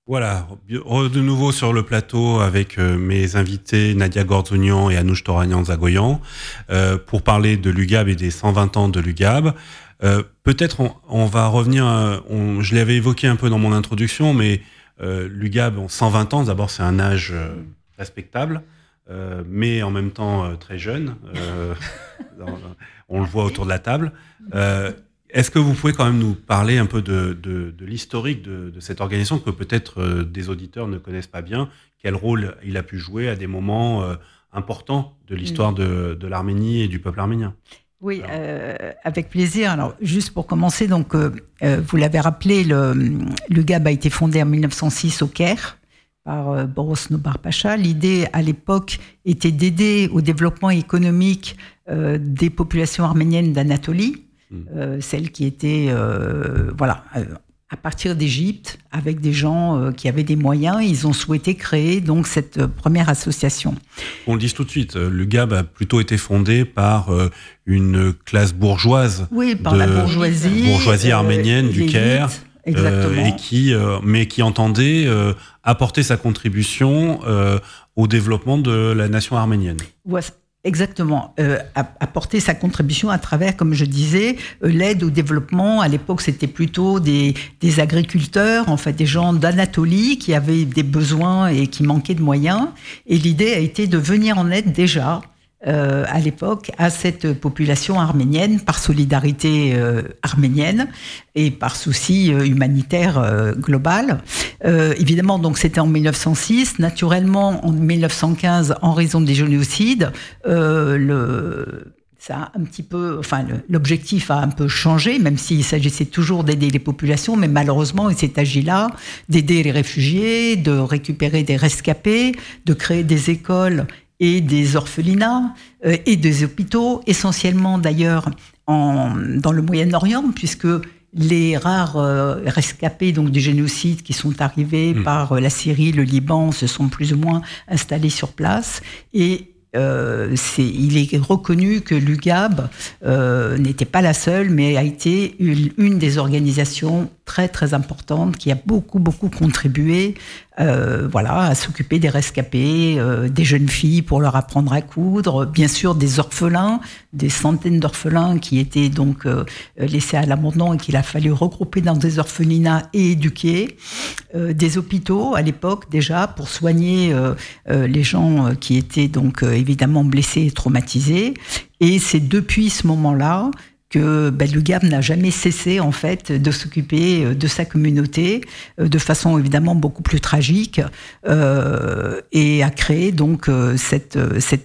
Voilà, de nouveau sur le plateau avec mes invités Nadia Gorzounian et Anouche Toragnan-Zagoyan pour parler de l'UGAB et des 120 ans de l'UGAB. Peut-être on va revenir, je l'avais évoqué un peu dans mon introduction, mais l'UGAB, 120 ans, d'abord c'est un âge respectable, mais en même temps très jeune. On le voit autour de la table. Est-ce que vous pouvez quand même nous parler un peu de l'historique de cette organisation que peut-être des auditeurs ne connaissent pas bien? Quel rôle il a pu jouer à des moments importants de l'histoire de l'Arménie et du peuple arménien? Oui, avec plaisir. Alors, juste pour commencer, donc, vous l'avez rappelé, l'UGAB a été fondé en 1906 au Caire par Boros Nobar Pacha. L'idée, à l'époque, était d'aider au développement économique des populations arméniennes d'Anatolie. Celles qui étaient à partir d'Égypte, avec des gens qui avaient des moyens. Ils ont souhaité créer donc cette première association. On le dit tout de suite, l'UGAB a plutôt été fondé par une classe bourgeoise. Oui, par la bourgeoisie arménienne du Caire. Exactement. Et qui entendait apporter sa contribution au développement de la nation arménienne. Ouais, exactement. Apporter sa contribution à travers, comme je disais, l'aide au développement. À l'époque, c'était plutôt des agriculteurs, en fait, des gens d'Anatolie qui avaient des besoins et qui manquaient de moyens. Et l'idée a été de venir en aide déjà, à l'époque, à cette population arménienne, par solidarité arménienne et par souci humanitaire global. Évidemment, donc c'était en 1906. Naturellement, en 1915, en raison des génocides, ça a un petit peu, l'objectif a un peu changé, même s'il s'agissait toujours d'aider les populations, mais malheureusement, il s'est agi là d'aider les réfugiés, de récupérer des rescapés, de créer des écoles et des orphelinats et des hôpitaux, essentiellement d'ailleurs dans le Moyen-Orient, puisque les rares rescapés donc du génocide qui sont arrivés par la Syrie, le Liban, se sont plus ou moins installés sur place. Et il est reconnu que l'UGAB n'était pas la seule, mais a été une des organisations très très importantes qui a beaucoup contribué à s'occuper des rescapés, des jeunes filles pour leur apprendre à coudre, bien sûr des orphelins, des centaines d'orphelins qui étaient donc laissés à l'abandon et qu'il a fallu regrouper dans des orphelinats et éduquer, des hôpitaux à l'époque déjà pour soigner les gens qui étaient donc évidemment blessés et traumatisés. Et c'est depuis ce moment-là que l'UGAB n'a jamais cessé en fait de s'occuper de sa communauté de façon évidemment beaucoup plus tragique et a créé donc cette